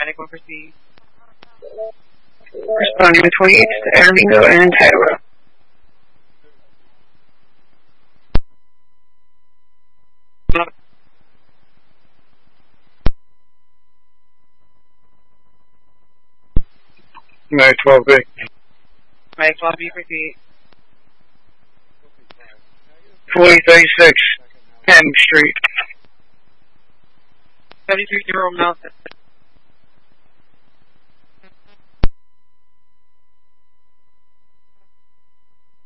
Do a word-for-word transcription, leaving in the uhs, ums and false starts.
Atlantic, one proceed. Responding to twenty-eight to Ervingo and Tyra. Mag twelve B. Mag twelve B, proceed. forty thirty-six, M Street. seventy-three zero Mountain.